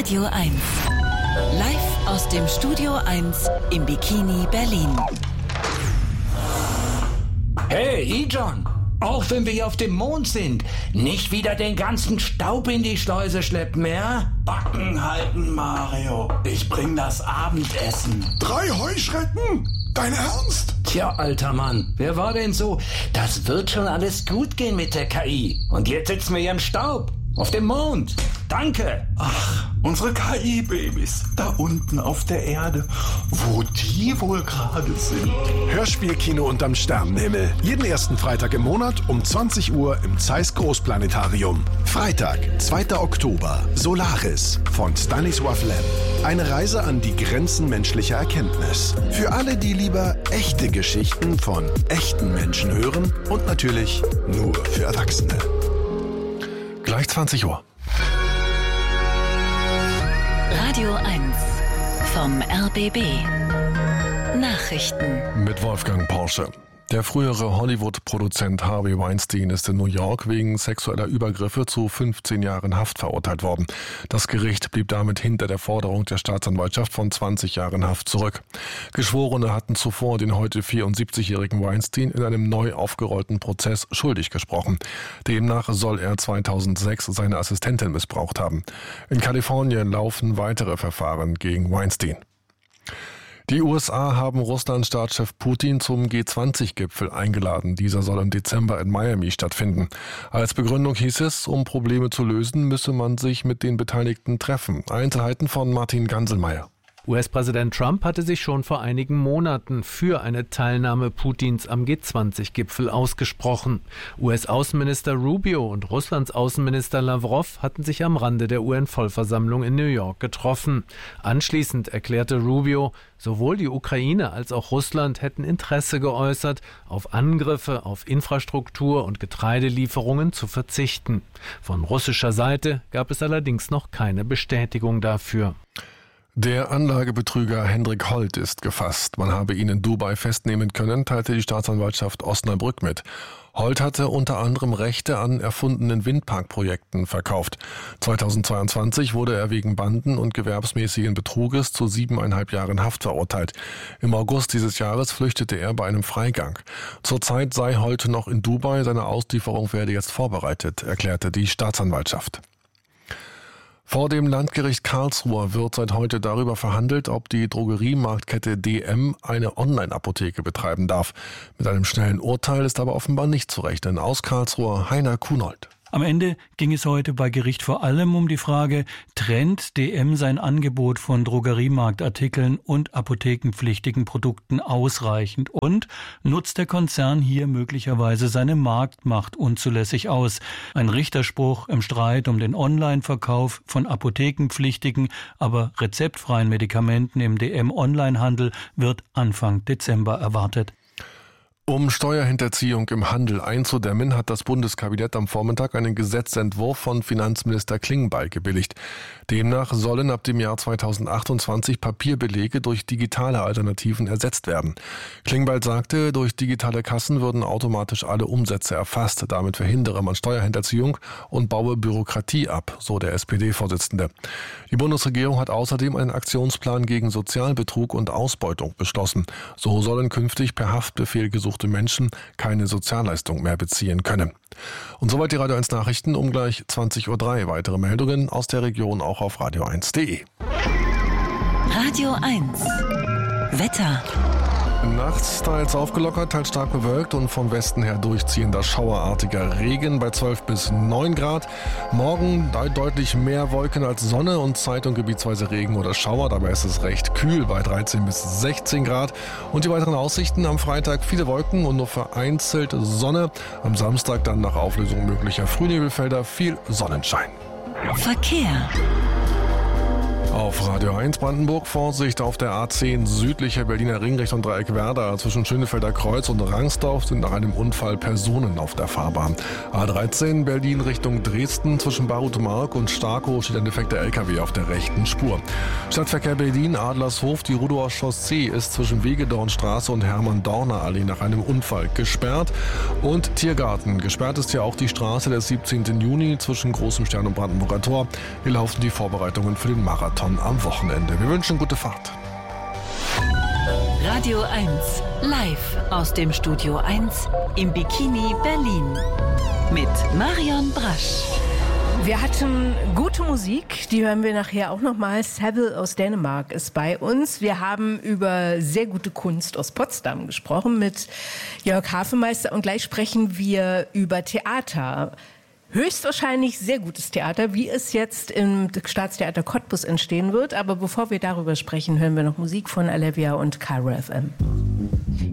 Radio 1. Live aus dem Studio 1 im Bikini Berlin. Hey, Ijon! Auch wenn wir hier auf dem Mond sind, nicht wieder den ganzen Staub in die Schleuse schleppen, ja? Backen halten, Mario. Ich bring das Abendessen. 3 Heuschrecken? Dein Ernst? Tja, alter Mann, wer war denn so? Das wird schon alles gut gehen mit der KI. Und jetzt sitzen wir hier im Staub. Auf dem Mond. Danke. Ach, unsere KI-Babys. Da unten auf der Erde. Wo die wohl gerade sind. Hörspielkino unterm Sternenhimmel. Jeden ersten Freitag im Monat um 20 Uhr im Zeiss Großplanetarium. Freitag, 2. Oktober. Solaris von Stanisław Lem. Eine Reise an die Grenzen menschlicher Erkenntnis. Für alle, die lieber echte Geschichten von echten Menschen hören und natürlich nur für Erwachsene. Gleich 20 Uhr. Radio 1 vom RBB. Nachrichten. Mit Wolfgang Porsche. Der frühere Hollywood-Produzent Harvey Weinstein ist in New York wegen sexueller Übergriffe zu 15 Jahren Haft verurteilt worden. Das Gericht blieb damit hinter der Forderung der Staatsanwaltschaft von 20 Jahren Haft zurück. Geschworene hatten zuvor den heute 74-jährigen Weinstein in einem neu aufgerollten Prozess schuldig gesprochen. Demnach soll er 2006 seine Assistentin missbraucht haben. In Kalifornien laufen weitere Verfahren gegen Weinstein. Die USA haben Russlands Staatschef Putin zum G20-Gipfel eingeladen. Dieser soll im Dezember in Miami stattfinden. Als Begründung hieß es, um Probleme zu lösen, müsse man sich mit den Beteiligten treffen. Einzelheiten von Martin Ganselmeier. US-Präsident Trump hatte sich schon vor einigen Monaten für eine Teilnahme Putins am G20-Gipfel ausgesprochen. US-Außenminister Rubio und Russlands Außenminister Lavrov hatten sich am Rande der UN-Vollversammlung in New York getroffen. Anschließend erklärte Rubio, sowohl die Ukraine als auch Russland hätten Interesse geäußert, auf Angriffe auf Infrastruktur und Getreidelieferungen zu verzichten. Von russischer Seite gab es allerdings noch keine Bestätigung dafür. Der Anlagebetrüger Hendrik Holt ist gefasst. Man habe ihn in Dubai festnehmen können, teilte die Staatsanwaltschaft Osnabrück mit. Holt hatte unter anderem Rechte an erfundenen Windparkprojekten verkauft. 2022 wurde er wegen Banden- und gewerbsmäßigen Betruges zu 7,5 Jahren Haft verurteilt. Im August dieses Jahres flüchtete er bei einem Freigang. Zurzeit sei Holt noch in Dubai, seine Auslieferung werde jetzt vorbereitet, erklärte die Staatsanwaltschaft. Vor dem Landgericht Karlsruhe wird seit heute darüber verhandelt, ob die Drogeriemarktkette DM eine Online-Apotheke betreiben darf. Mit einem schnellen Urteil ist aber offenbar nicht zu rechnen. Aus Karlsruhe, Heiner Kunold. Am Ende ging es heute bei Gericht vor allem um die Frage, trennt DM sein Angebot von Drogeriemarktartikeln und apothekenpflichtigen Produkten ausreichend und nutzt der Konzern hier möglicherweise seine Marktmacht unzulässig aus? Ein Richterspruch im Streit um den Online-Verkauf von apothekenpflichtigen, aber rezeptfreien Medikamenten im DM-Onlinehandel wird Anfang Dezember erwartet. Um Steuerhinterziehung im Handel einzudämmen, hat das Bundeskabinett am Vormittag einen Gesetzentwurf von Finanzminister Klingbeil gebilligt. Demnach sollen ab dem Jahr 2028 Papierbelege durch digitale Alternativen ersetzt werden. Klingbeil sagte, durch digitale Kassen würden automatisch alle Umsätze erfasst. Damit verhindere man Steuerhinterziehung und baue Bürokratie ab, so der SPD-Vorsitzende. Die Bundesregierung hat außerdem einen Aktionsplan gegen Sozialbetrug und Ausbeutung beschlossen. So sollen künftig per Haftbefehl gesuchte Menschen keine Sozialleistung mehr beziehen können. Und soweit die Radio 1 Nachrichten um gleich 20.03 Uhr. Weitere Meldungen aus der Region auch auf radio1.de. Radio 1 Wetter. Nachts teils aufgelockert, teils stark bewölkt und vom Westen her durchziehender schauerartiger Regen bei 12 bis 9 Grad. Morgen deutlich mehr Wolken als Sonne und Zeit- und gebietsweise Regen oder Schauer. Dabei ist es recht kühl bei 13 bis 16 Grad. Und die weiteren Aussichten: am Freitag viele Wolken und nur vereinzelt Sonne. Am Samstag dann nach Auflösung möglicher Frühnebelfelder viel Sonnenschein. Verkehr. Auf Radio 1 Brandenburg Vorsicht auf der A10 südlicher Berliner Ring Richtung Dreieck Werder. Zwischen Schönefelder Kreuz und Rangsdorf sind nach einem Unfall Personen auf der Fahrbahn. A13 Berlin Richtung Dresden. Zwischen Barutmark und Starkow steht ein defekter LKW auf der rechten Spur. Stadtverkehr Berlin Adlershof. Die Rudolfer Chaussee ist zwischen Wegedornstraße und Hermann-Dorner-Allee nach einem Unfall gesperrt. Und Tiergarten. Gesperrt ist ja auch die Straße des 17. Juni zwischen Großem Stern und Brandenburger Tor. Hier laufen die Vorbereitungen für den Marathon am Wochenende. Wir wünschen gute Fahrt. Radio 1 live aus dem Studio 1 im Bikini Berlin mit Marion Brasch. Wir hatten gute Musik, die hören wir nachher auch nochmal. Seville aus Dänemark ist bei uns. Wir haben über sehr gute Kunst aus Potsdam gesprochen mit Jörg Hafemeister und gleich sprechen wir über Theater. Höchstwahrscheinlich sehr gutes Theater, wie es jetzt im Staatstheater Cottbus entstehen wird. Aber bevor wir darüber sprechen, hören wir noch Musik von Olivia und Cairo FM.